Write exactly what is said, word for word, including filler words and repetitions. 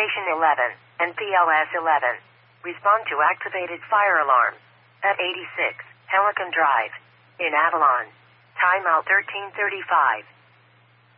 Station eleven, and P L S eleven. Respond to activated fire alarm. At eighty-six, Helicon Drive. In Avalon. Timeout thirteen thirty-five.